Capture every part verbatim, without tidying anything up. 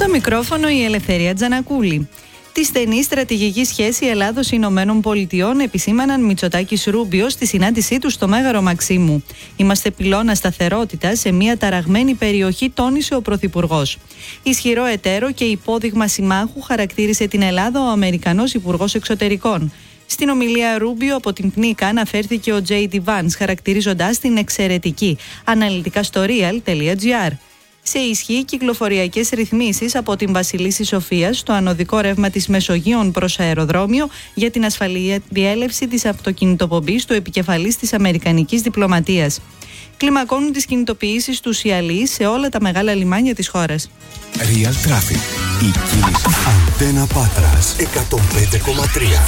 Στο μικρόφωνο η Ελευθερία Τζανακούλη. Τη στενή στρατηγική σχέση Ελλάδος-Ηνωμένων Πολιτειών επισήμαναν Μητσοτάκης Ρούμπιο στη συνάντησή του στο Μέγαρο Μαξίμου. Είμαστε πυλώνα σταθερότητα σε μια ταραγμένη περιοχή, τόνισε ο Πρωθυπουργός. Ισχυρό εταίρο και υπόδειγμα συμμάχου χαρακτήρισε την Ελλάδα ο Αμερικανός Υπουργός Εξωτερικών. Στην ομιλία Ρούμπιο από την Πνίκα αναφέρθηκε ο Τζέι ντι Vance, χαρακτηρίζοντας την εξαιρετική. Αναλυτικά στο real τελεία gr. Σε ισχύ κυκλοφοριακές ρυθμίσεις από την Βασιλίσση Σοφίας στο ανωδικό ρεύμα της Μεσογείων προς αεροδρόμιο για την ασφαλή διέλευση της αυτοκινητοπομπής του επικεφαλής της Αμερικανικής Διπλωματίας. Κλιμακώνουν τις κινητοποιήσεις του ΣΥΑΛΗ σε όλα τα μεγάλα λιμάνια της χώρας. Real Traffic. Η κίνηση. Αντένα Πάτρας εκατόν πέντε κόμμα τρία.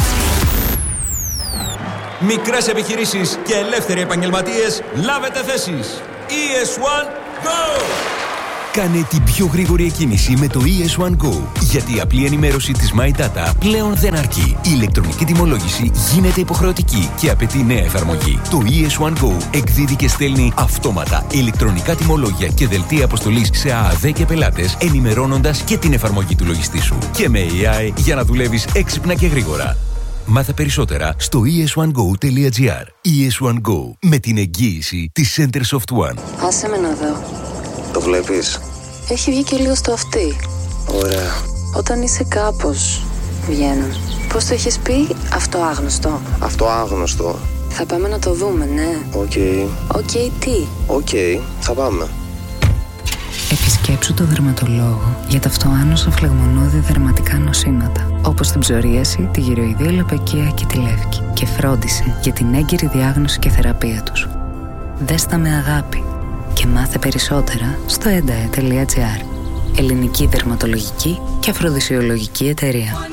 Μικρές επιχειρήσεις και ελεύθεροι επαγγελματίες, λάβετε θέσεις. ι ες ουάν Go! Κάνε την πιο γρήγορη εκκίνηση με το ι ες ουάν Go. Γιατί η απλή ενημέρωση της My Data πλέον δεν αρκεί. Η ηλεκτρονική τιμολόγηση γίνεται υποχρεωτική και απαιτεί νέα εφαρμογή. Το ι ες ουάν Go εκδίδει και στέλνει αυτόματα ηλεκτρονικά τιμολόγια και δελτία αποστολής σε ΑΑΔ και πελάτες, ενημερώνοντας και την εφαρμογή του λογιστή σου. Και με έι άι για να δουλεύεις έξυπνα και γρήγορα. Μάθε περισσότερα στο ι ες ουάν γκο τελεία gr. ι ες ουάν Go, με την εγγύηση της Centersoft One. Άσε με να δω. Το βλέπεις? Έχει βγει και λίγο στο αυτί. Ωραία. Όταν είσαι κάπως, βγαίνουν. Πώς το έχεις πει? Αυτό άγνωστο. Αυτό άγνωστο. Θα πάμε να το δούμε, ναι. Οκ. Okay. Οκ, okay, τι? Οκ, okay, θα πάμε. Επισκέψου το δερματολόγο για τα αυτοάνωσα φλεγμονώδη δερματικά νοσήματα, όπως την ψωρίαση, τη γυροειδία λοπεκία και τη λεύκη, και φρόντισε για την έγκαιρη διάγνωση και θεραπεία τους. Δες τα με αγάπη και μάθε περισσότερα στο εντα τελεία gr. Ελληνική δερματολογική και αφροδισιολογική εταιρεία.